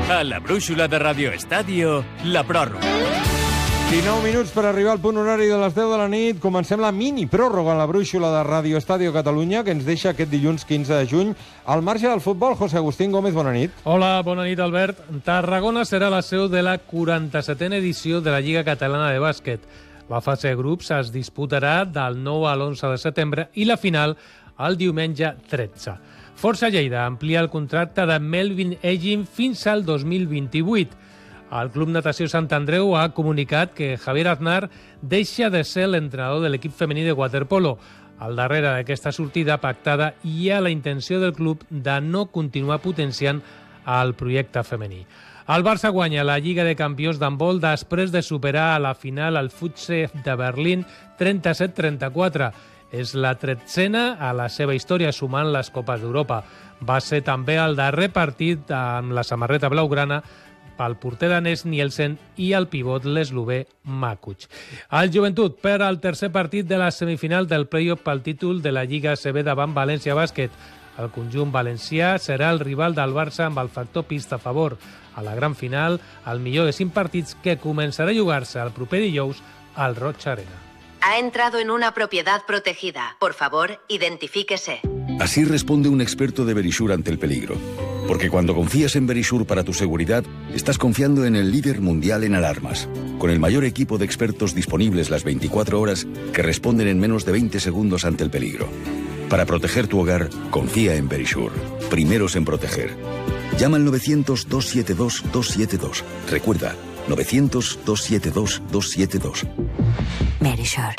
A la brúixola de Radio Estadio, la pròrroga. 19 minuts per arribar al punt horari de les 10 de la nit. Comencem la mini pròrroga en la brúixola de Radio Estadio Catalunya, que ens deixa aquest dilluns 15 de juny. Al marge del futbol, José Agustín Gómez, bona nit. Hola, bona nit, Albert. Tarragona serà la seu de la 47a edició de la Lliga Catalana de Bàsquet. La fase de grups es disputarà del 9 a l'11 de setembre i la final el diumenge 13. Força Lleida amplia el contracte de Melvin Egin fins al 2028. El Club Natació Sant Andreu ha comunicat que Javier Aznar deixa de ser l'entrenador de l'equip femení de waterpolo. Al darrere d'aquesta sortida pactada hi ha la intenció del club de no continuar potenciant el projecte femení. El Barça guanya la Lliga de Campions d'handbol després de superar a la final el Futse de Berlín 37-34. És la 13a a la seva història, sumant les Copes d'Europa. Va ser també el darrer partit amb la samarreta blaugrana pel porter danès Nielsen i el pivot l'eslovè Makuc. El Joventut perd el tercer partit de la semifinal del play-off pel títol de la Lliga ACB davant València Bàsquet. El conjunt valencià serà el rival del Barça amb el factor pista a favor. A la gran final, el millor de 5 partits que començarà a jugar-se el proper dijous al Roig Arena. Ha entrado en una propiedad protegida. Por favor, identifíquese. Así responde un experto de Verisure ante el peligro. Porque cuando confías en Verisure para tu seguridad, estás confiando en el líder mundial en alarmas, con el mayor equipo de expertos disponibles las 24 horas que responden en menos de 20 segundos ante el peligro. Para proteger tu hogar, confía en Verisure. Primeros en proteger. Llama al 900-272-272. Recuerda, 900-272-272. Verisure.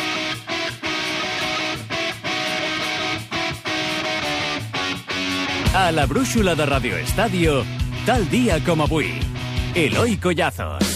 A la brúixola de Radio Estadio, tal dia com avui. Eloi Collazos.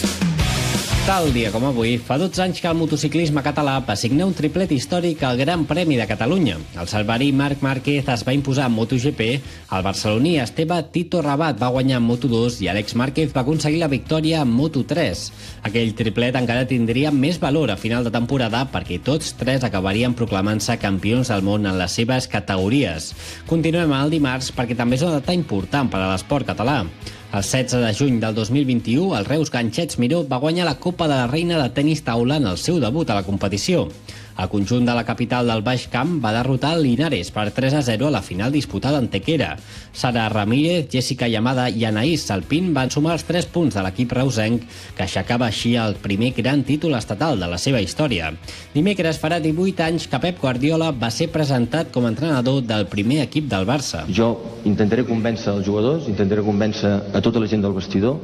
Tal dia com avui, fa 12 anys que el motociclisme català va signar un triplet històric al Gran Premi de Catalunya. El salvarí Marc Márquez es va imposar en MotoGP, el barceloní Esteve Tito Rabat va guanyar en Moto2 i Àlex Márquez va aconseguir la victòria en Moto3. Aquell triplet encara tindria més valor a final de temporada perquè tots tres acabarien proclamant-se campions del món en les seves categories. Continuem el dimarts perquè també és una data important per a l'esport català. El 16 de juny del 2021, el Reus Ganxets Miró va guanyar la Copa de la Reina de Tenis Taula en el seu debut a la competició. El conjunt de la capital del Baix Camp va derrotar el Linares per 3-0 a la final disputada en Tequera. Sara Ramírez, Jessica Yamada i Anaïs Salpín van sumar els 3 punts de l'equip reusenc, que aixecava així el primer gran títol estatal de la seva història. Dimecres farà 18 anys que Pep Guardiola va ser presentat com a entrenador del primer equip del Barça. Jo intentaré convèncer els jugadors, intentaré convèncer a tota la gent del vestidor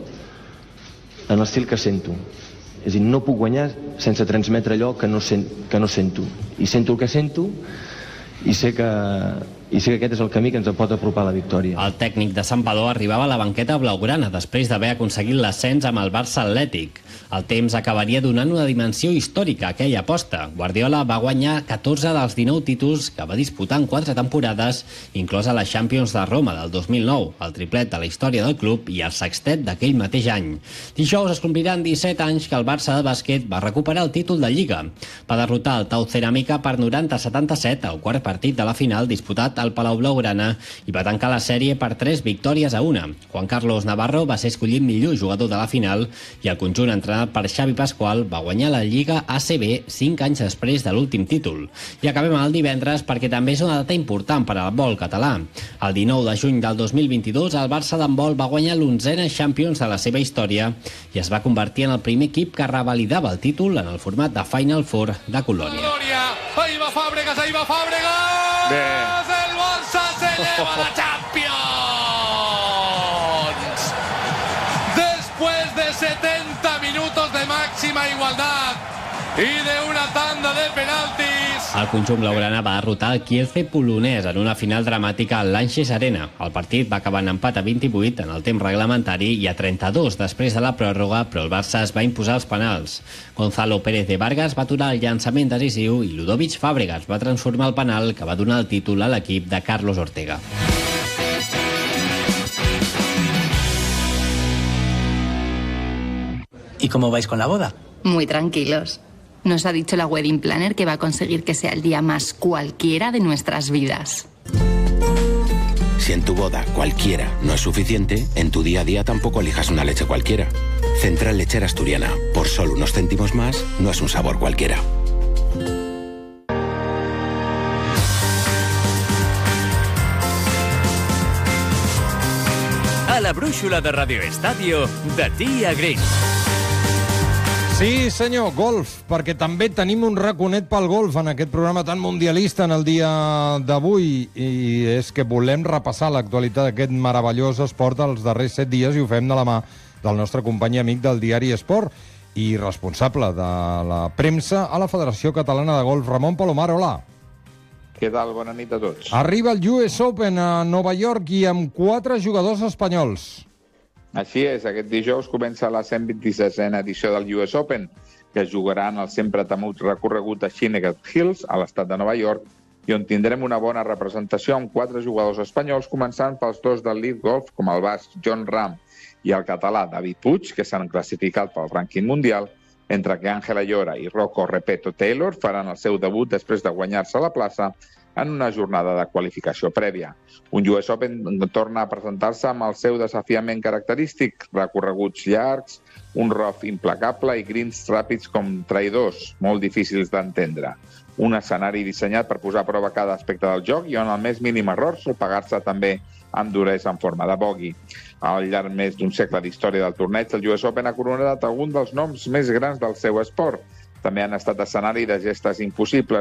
en l'estil que sento. És a dir, no puc guanyar sense transmetre allò que no sento. I sento el que sento i sé que aquest és el camí que ens pot apropar a la victòria. El tècnic de Santpedor arribava a la banqueta blaugrana després d'haver aconseguit l'ascens amb el Barça Atlètic. El temps acabaria donant una dimensió històrica a aquella aposta. Guardiola va guanyar 14 dels 19 títols que va disputar en 4 temporades, inclosa la Champions de Roma del 2009, el triplet de la història del club i el sextet d'aquell mateix any. Dijous es compliran 17 anys que el Barça de bàsquet va recuperar el títol de Lliga. Va derrotar el Tau Ceràmica per 90-77 al quart partit de la final disputat al Palau Blaugrana i va tancar la sèrie per 3 victòries a 1. Juan Carlos Navarro va ser escollit millor jugador de la final i el conjunt entrenat per Xavi Pasqual va guanyar la Lliga ACB 5 anys després de l'últim títol. I acabem el divendres perquè també és una data important per al handbol català. El 19 de juny del 2022 el Barça d'handbol va guanyar l'11è Champions de la seva història i es va convertir en el primer equip que revalidava el títol en el format de Final Four de Colònia. Ahí va Fábregas, ahí va Fábregas. El Barça se eleva a la Champions. Después de 70 minutos de máxima igualdad y de una tanda de penaltis. El conjunt blaugrana va derrotar el Kielce polonès en una final dramàtica al Lanxess Arena. El partit va acabar en empat a 28 en el temps reglamentari i a 32 després de la pròrroga, però el Barça es va imposar els penals. Gonzalo Pérez de Vargas va aturar el llançament decisiu i Ludovic Fábregas va transformar el penal que va donar el títol a l'equip de Carlos Ortega. ¿Y cómo vais con la boda? Muy tranquilos. Nos ha dicho la wedding planner que va a conseguir que sea el día más cualquiera de nuestras vidas. Si Si en tu boda cualquiera no es suficiente, en tu día a día tampoco elijas una leche cualquiera. Central Lechera Asturiana, por solo unos céntimos más, no es un sabor cualquiera. A la brúixola de Radio Estadio, de Tia Green. Sí, senyor, golf, perquè també tenim un raconet pel golf en aquest programa tan mundialista en el dia d'avui, i és que volem repassar l'actualitat d'aquest meravellós esport els darrers 7 dies i ho fem de la mà del nostre company i amic del diari Esport i responsable de la premsa a la Federació Catalana de Golf, Ramon Palomar. Hola. Què tal? Bona nit a tots. Arriba el US Open a Nova York i amb 4 jugadors espanyols. Així és, aquest dijous comença la 126a edició del US Open, que es jugarà en el sempre temut recorregut a Shinnecock Hills, a l'estat de Nova York, i on tindrem una bona representació amb 4 jugadors espanyols, començant pels 2 del Lead Golf, com el basc John Ram i el català David Puig, que s'han classificat pel rànquing mundial, mentre que Ángel Ayora i Rocco Repeto Taylor faran el seu debut després de guanyar-se la plaça en una jornada de qualificació prèvia. Un US Open torna a presentar-se amb el seu desafiament característic, recorreguts llargs, un rough implacable i greens ràpids com traïdors, molt difícils d'entendre. Un escenari dissenyat per posar a prova cada aspecte del joc i on el més mínim error sol pagar-se també amb duresa en forma de bogey. Al llarg més d'un segle d'història del torneig, el US Open ha coronat algun dels noms més grans del seu esport. També han estat escenari de gestes impossibles,